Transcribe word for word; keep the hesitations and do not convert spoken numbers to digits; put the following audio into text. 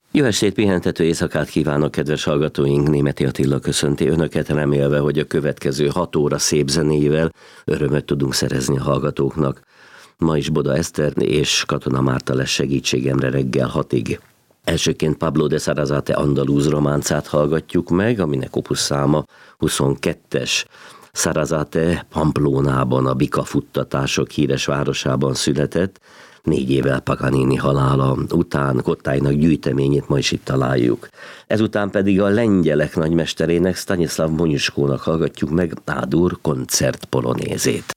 Jó estét, pihentető éjszakát kívánok, kedves hallgatóink! Németi Attila köszönti önöket, remélve, hogy a következő hat óra szép zenével örömöt tudunk szerezni a hallgatóknak. Ma is Boda Eszter és Katona Márta lesz segítségemre reggel hatig. Elsőként Pablo de Sarasate andalúz románcát hallgatjuk meg, aminek opus száma huszonkettes. Sarasate Pamplónában, a bika futtatások híres városában született. Négy évvel Paganini halála után Kottálynak gyűjteményét ma is itt találjuk. Ezután pedig a lengyelek nagymesterének, Stanislav Moniuszkónak hallgatjuk meg Ádur koncert polonézét.